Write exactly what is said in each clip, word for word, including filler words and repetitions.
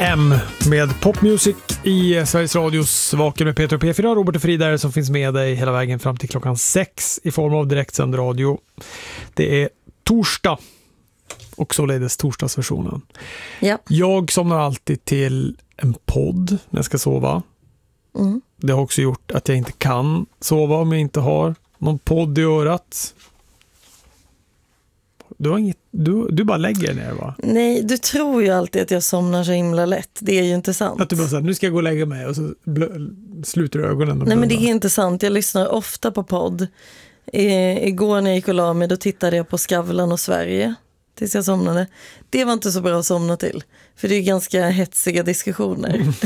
M med popmusik i Sveriges Radios Vaken med Peter och P fyra. Robert och Frida som finns med dig hela vägen fram till klockan sex i form av direktsänd radio. Det är torsdag och således torsdagsversionen. Ja. Jag somnar alltid till en podd när jag ska sova. Mm. Det har också gjort att jag inte kan sova om jag inte har någon podd i örat. Du, har inget, du, du bara lägger ner, va? Nej, du tror ju alltid att jag somnar så himla lätt. Det är ju inte sant. Att du bara säger, nu ska jag gå och lägga mig och så blö- sluter du ögonen. Och Nej, men det är inte sant. Jag lyssnar ofta på podd. I, igår när jag gick och la mig, då tittade jag på Skavlan och Sverige tills jag somnade. Det var inte så bra att somna till. För det är ganska hetsiga diskussioner. Mm.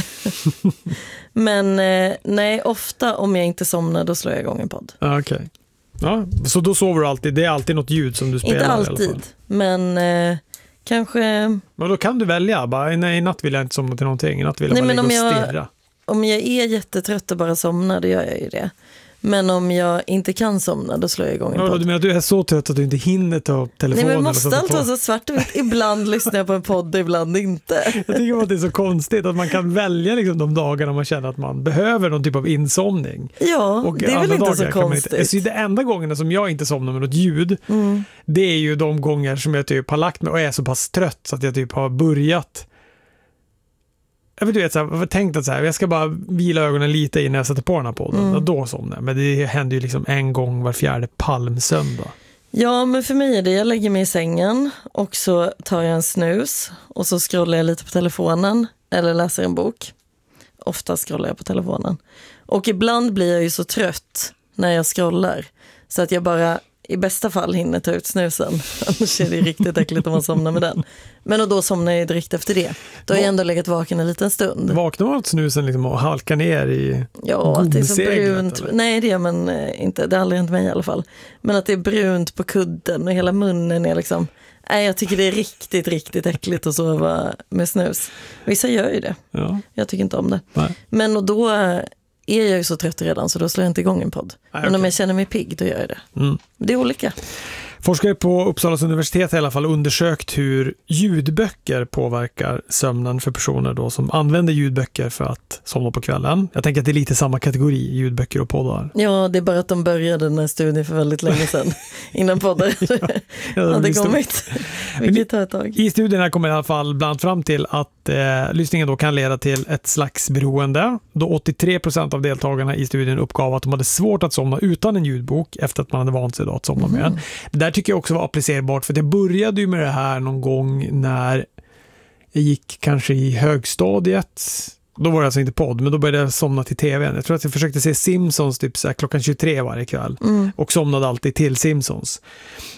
Men eh, nej, ofta om jag inte somnar, då slår jag igång en podd. Ah, okej. Okay. Ja, så då sover du alltid. Det är alltid något ljud som du spelar. Inte alltid, i alla fall. men eh, kanske... Men då kan du välja. Bara, nej, i natt vill jag inte somna till någonting. I natt vill jag nej, bara men ligga om och jag, stirra. Om jag är jättetrött och bara somnar, då gör jag ju det. Men om jag inte kan somna, då slår jag igång en Ja, podd. du menar att du är så trött att du inte hinner ta upp telefonen? Nej, men måste eller allt vara så svart och vitt? Ibland lyssnar jag på en podd, ibland inte. Jag tycker att det är så konstigt att man kan välja liksom de dagarna man känner att man behöver någon typ av insomning. Ja, och det är väl inte så konstigt. Inte, alltså, det enda gångerna som jag inte somnar med något ljud, mm. det är ju de gånger som jag typ har lagt mig och är så pass trött så att jag typ har börjat. Jag vet, du vet, så här, jag tänkte att så här, jag ska bara vila ögonen lite innan jag sätter på den här podden. Mm. Och då somnar. Men det händer ju liksom en gång var fjärde palmsöndag. Ja, men för mig är det, jag lägger mig i sängen och så tar jag en snus och så scrollar jag lite på telefonen eller läser en bok. Ofta scrollar jag på telefonen. Och ibland blir jag ju så trött när jag scrollar så att jag bara i bästa fall hinner ta ut snusen. Annars är det riktigt äckligt om man somnar med den. Men och då somnar jag direkt efter det. Då har jag ändå legat vaken en liten stund. Vaknar man åt snusen liksom och halkar ner i ja, det är så brunt. Eller? Nej, det är man inte. Det har aldrig hänt mig i alla fall. Men att det är brunt på kudden och hela munnen är liksom... Nej, jag tycker det är riktigt, riktigt äckligt att sova med snus. Vissa gör ju det. Ja. Jag tycker inte om det. Nej. Men och då... är jag ju så trött redan så då slår jag inte igång en podd. Nej, men om jag känner mig pigg då gör jag det. Mm. Det är olika. Forskare på Uppsalas universitet har i alla fall undersökt hur ljudböcker påverkar sömnen för personer då som använder ljudböcker för att somna på kvällen. Jag tänker att det är lite samma kategori, ljudböcker och poddar. Ja, det är bara att de började den här studien för väldigt länge sedan innan poddar ja, hade kommit. Vilket tar ett tag. I studien här kommer i alla fall bland fram till att eh, lyssningen då kan leda till ett slags beroende. Då åttiotre procent av deltagarna i studien uppgav att de hade svårt att somna utan en ljudbok efter att man hade vant sig då att somna mm. med den. Det där tycker jag också var applicerbart för det började ju med det här någon gång när jag gick kanske i högstadiet. Då var det alltså inte podd, men då började jag somna till tvn. Jag tror att jag försökte se Simpsons typ så här klockan tjugotre varje kväll mm. och somnade alltid till Simpsons.